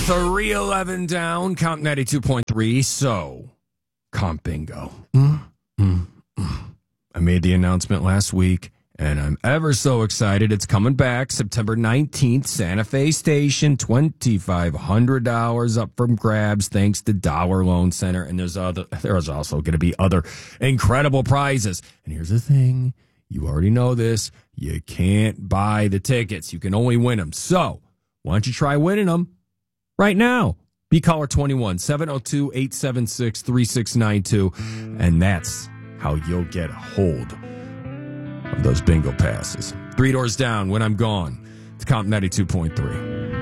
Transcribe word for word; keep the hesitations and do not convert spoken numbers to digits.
three eleven down, count ninety-two point three. So, comp bingo. Mm, mm, mm. I made the announcement last week, and I'm ever so excited. It's coming back September nineteenth, Santa Fe Station, twenty-five hundred dollars up from grabs thanks to Dollar Loan Center. And there's other. There's also going to be other incredible prizes. And here's the thing. You already know this. You can't buy the tickets. You can only win them. So, why don't you try winning them right now? Be caller twenty-one, seven oh two, eight seven six, three six nine two. And that's how you'll get a hold of those bingo passes. Three doors down when I'm gone. It's Comp ninety-two point three.